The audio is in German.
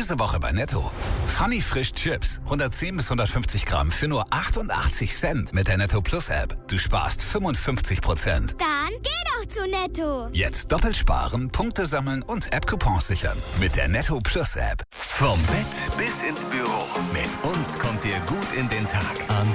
Diese Woche bei Netto. Funny Frisch Chips. 110 bis 150 Gramm für nur 88 Cent mit der Netto Plus App. Du sparst 55%. Dann geh doch zu Netto. Jetzt doppelt sparen, Punkte sammeln und App-Coupons sichern. Mit der Netto Plus App. Vom Bett bis ins Büro. Mit uns kommt ihr gut in den Tag.